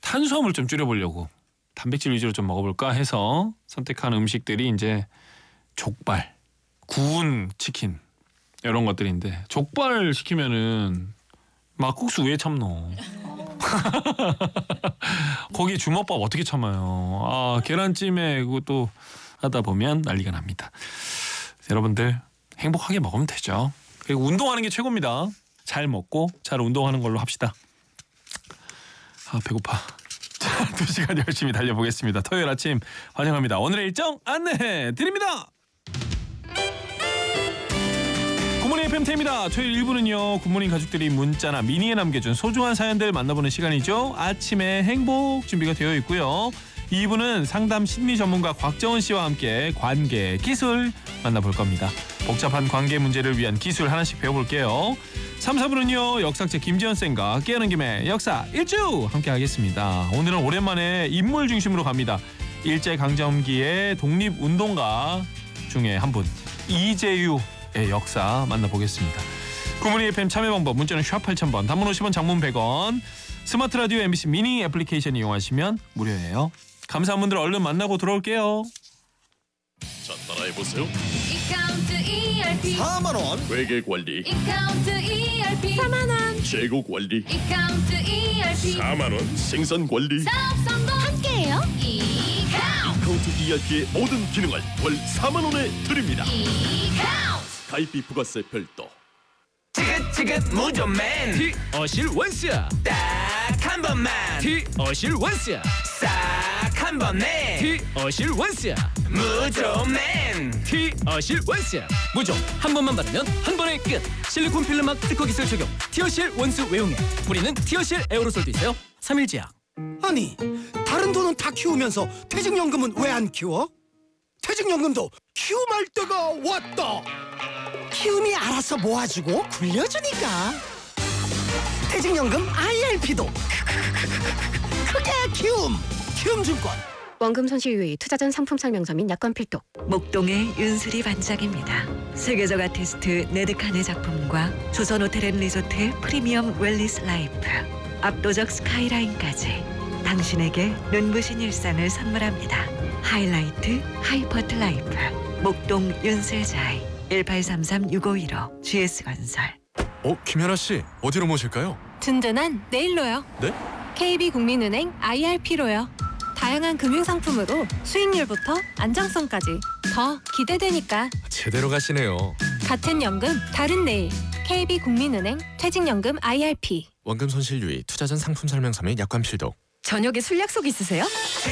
탄수화물 좀 줄여보려고 단백질 위주로 좀 먹어볼까 해서 선택한 음식들이 이제 족발, 구운 치킨 이런 것들인데 족발 시키면은 막국수 왜 참노? 거기 주먹밥 어떻게 참아요? 아 계란찜에 그것도 하다 보면 난리가 납니다. 여러분들 행복하게 먹으면 되죠. 그리고 운동하는 게 최고입니다. 잘 먹고 잘 운동하는 걸로 합시다. 아 배고파. 자, 2시간 열심히 달려보겠습니다. 토요일 아침 환영합니다. 오늘의 일정 안내해 드립니다. 굿모닝 FMT입니다. 토요일 1부는요. 굿모닝 가족들이 문자나 미니에 남겨준 소중한 사연들 만나보는 시간이죠. 아침의 행복 준비가 되어 있고요. 2부는 상담 심리 전문가 곽정은 씨와 함께 관계 기술 만나볼 겁니다. 복잡한 관계 문제를 위한 기술 하나씩 배워볼게요. 3, 4부는요. 역사책 김지현 쌤과 깨어난 김에 역사 일주 함께 하겠습니다. 오늘은 오랜만에 인물 중심으로 갑니다. 일제강점기의 독립운동가 중에 한 분 이재유의 역사 만나보겠습니다. 굿모닝 FM 참여 방법 문자는 샵 8000번 단문 50원 장문 100원 스마트 라디오 MBC 미니 애플리케이션 이용하시면 무료예요. 감사한 분들 얼른 만나고 돌아올게요. 자 따라해보세요. 이카운트 ERP 4만원 회계관리, 이카운트 ERP 4만원 재고 관리, 이카운트 ERP 4만원 생산관리. 사업 성공 함께해요. 이카운트 카운트 ERP의 모든 기능을 월 4만원에 드립니다. 이카운트 가입비 부가세 별도. 지긋지긋 무좀맨 티어실 원스 딱 한 번만 티어실 원스 싹 한 번에 티어실 원스 무좀맨 티어실 원스 무좀 한 번만 바르면 한 번에 끝 실리콘 필름막 특허 기술 적용 티어실 원스 외용액 뿌리는 티어실 에어로솔도 있어요. 3일제약. 아니 다른 돈은 다 키우면서 퇴직연금은 왜 안 키워? 퇴직연금도 키움할 때가 왔다. 키움이 알아서 모아주고 굴려주니까. 퇴직연금 IRP도 크게 키움증권. 원금 손실 유의, 투자 전 상품 설명서 및 약관 필독. 목동의 윤수리 반장입니다. 세계적 아티스트 네드칸의 작품과 조선호텔앤리조트의 프리미엄 웰리스 라이프, 압도적 스카이라인까지 당신에게 눈부신 일상을 선물합니다. 하이라이트 하이퍼트 라이프 목동 윤슬자이 1833-6515 GS건설. 김연아 씨 어디로 모실까요? 든든한 내일로요. 네? KB국민은행 IRP로요. 다양한 금융상품으로 수익률부터 안정성까지 더 기대되니까. 제대로 가시네요. 같은 연금 다른 내일. KB국민은행 퇴직연금 IRP. 원금 손실 유의, 투자 전 상품 설명서 및 약관 필독. 저녁에 술 약속 있으세요?